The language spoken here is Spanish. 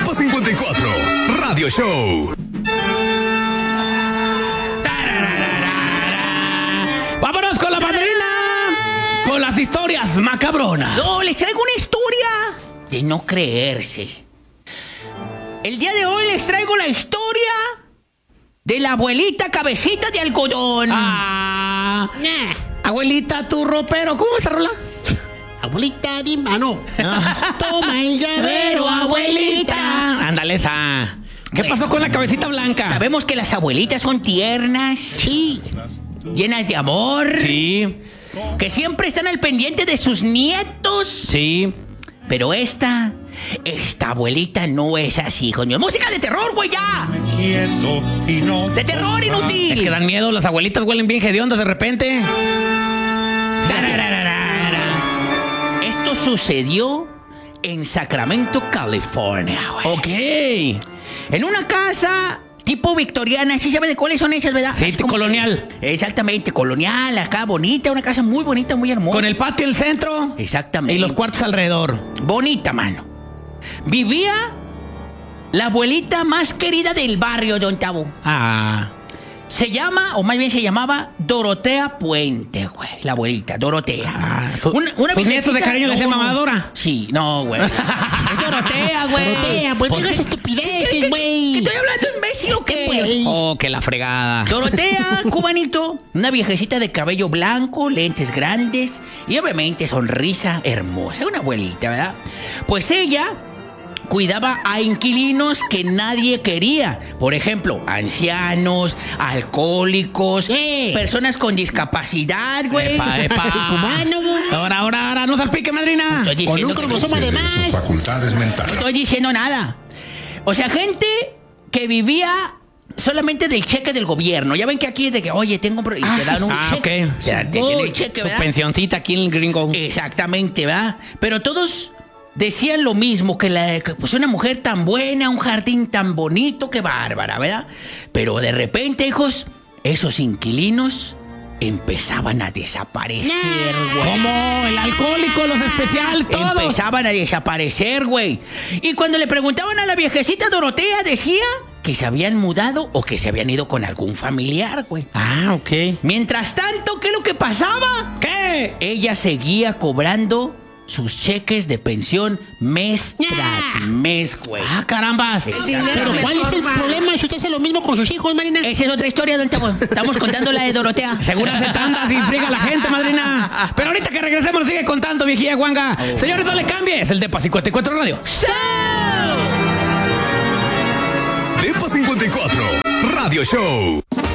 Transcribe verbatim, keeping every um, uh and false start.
Depa cincuenta y cuatro, Radio Show. ¡Vámonos con la madrina! Con las historias macabronas. No, les traigo una historia de no creerse. El día de hoy les traigo la historia de la abuelita cabecita de algodón. Ah, abuelita, tu ropero. ¿Cómo se rola? Abuelita, di mano. Toma el llavero, abuelita. Ándale esa. ¿Qué pasó con la cabecita blanca? Sabemos que las abuelitas son tiernas. Sí. Llenas de amor. Sí. Que siempre están al pendiente de sus nietos. Sí. Pero esta, esta abuelita no es así, coño. ¡Música de terror, güey, ya! ¡De terror, inútil! Es que dan miedo, las abuelitas huelen bien hediondas de repente. Esto sucedió en Sacramento, California, güey. Ok. En una casa tipo victoriana, ¿sí sabe de cuáles son esas, verdad? Sí, Así como- colonial. Exactamente, colonial, acá, bonita, una casa muy bonita, muy hermosa. Con el patio en el centro. Exactamente. Y los cuartos alrededor. Bonita, mano. Vivía la abuelita más querida del barrio, don Tabo. Ah. Se llama, o más bien se llamaba, Dorotea Puente, güey. La abuelita, Dorotea. Ah, su- sus viejecita- nietos de cariño le decían No, no. mamadora. Sí, no, güey. Es Dorotea, güey. Dorotea, pues ¿Por digas qué? estupideces, ¿Qué- qué- güey. qué estoy hablando, imbécil, o qué? güey. Oh, que la fregada. Dorotea, cubanito, una viejecita de cabello blanco, lentes grandes y obviamente sonrisa hermosa. Una abuelita, ¿verdad? Pues ella cuidaba a inquilinos que nadie quería. Por ejemplo, ancianos, alcohólicos, Eh. personas con discapacidad, güey. Epa, epa. Cubano, güey. Ahora, ahora, ahora, no salpique, madrina. Estoy Con diciendo un que- cromosoma de De sus más. facultades No mentales. estoy diciendo nada. O sea, gente que vivía solamente del cheque del gobierno. Ya ven que aquí es de que, oye, tengo un pro- y te dan un Ah, cheque. ok. Te dan- te tienen el cheque, Su ¿verdad? pensioncita aquí en el gringo. Exactamente, ¿verdad? Pero todos decían lo mismo, que, la, que pues una mujer tan buena, un jardín tan bonito, que bárbara, ¿verdad? Pero de repente, hijos, esos inquilinos empezaban a desaparecer, güey. ¿Cómo? El alcohólico, los especial, todos. Empezaban a desaparecer, güey. Y cuando le preguntaban a la viejecita Dorotea, decía que se habían mudado o que se habían ido con algún familiar, güey. Ah, ok. Mientras tanto, ¿qué es lo que pasaba? ¿Qué? Ella seguía cobrando sus cheques de pensión mes tras mes, güey. Ah, carambas. Pero ¿cuál es el problema si usted hace lo mismo con sus hijos, Marina? Esa es otra historia, don Tabo. Estamos contando la de Dorotea. Seguro hace tandas y friega a la gente, madrina. Pero ahorita que regresemos nos sigue contando, viejilla guanga. Señores, no le cambie. Es el Depa cincuenta y cuatro Radio. Depa cincuenta y cuatro, Radio Show.